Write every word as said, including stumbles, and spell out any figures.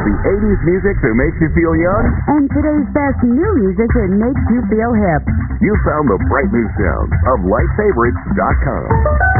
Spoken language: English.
the eighties music that makes you feel young and today's best new music that makes you feel hip. You found the bright new sound of light favorites dot com.